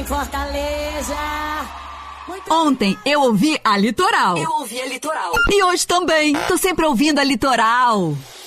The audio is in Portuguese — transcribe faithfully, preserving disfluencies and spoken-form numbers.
Fortaleza. Muito Ontem eu ouvi a Litoral. Eu ouvi a Litoral. E hoje também. Tô sempre ouvindo a Litoral.